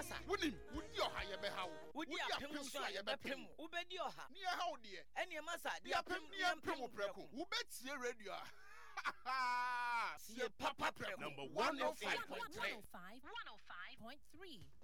masa. Wunim, wudi oha ye be ha wo. Wudi apem so ye be pem. Wobedi oha. Ni ha wo de. Ene masa, Di apem ni apem preko. Wo betie radio a. Sie papa preko. Number 105.3. 105.3.